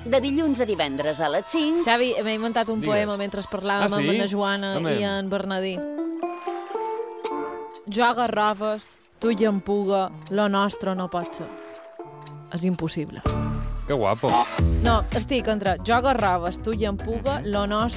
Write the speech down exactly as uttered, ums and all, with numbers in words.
de dilluns a divendres a les cinc. Xavi, m'he inventat un Digues. poema mentre parlàvem Ah, sí? amb na Joana Home. i en Bernadí. Jo agarraves, tu i en puga, lo nostre no pot ser. És impossible. Que guapo. No, estic entre jo agarraves, tu i en puga, lo nostre